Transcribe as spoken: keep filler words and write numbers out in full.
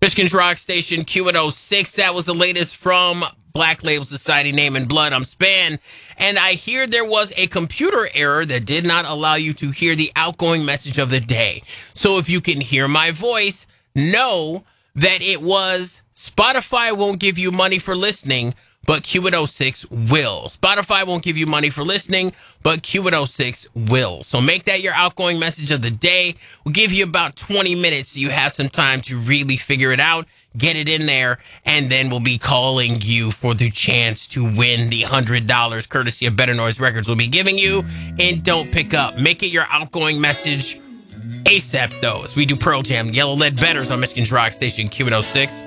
Michigan's Rock Station, Q one oh six. That was the latest from Black Label Society, Name and Blood. I'm Span. And I hear there was a computer error that did not allow you to hear the outgoing message of the day. So if you can hear my voice, know that it was Spotify won't give you money for listening, but Q one oh six will. Spotify won't give you money for listening, but Q one oh six will. So make that your outgoing message of the day. We'll give you about twenty minutes so you have some time to really figure it out, get it in there, and then we'll be calling you for the chance to win the one hundred dollars courtesy of Better Noise Records we'll be giving you. And don't pick up. Make it your outgoing message ASAP, though, as we do Pearl Jam, Yellow Lead Betters on Michigan's Rock Station, Q one oh six.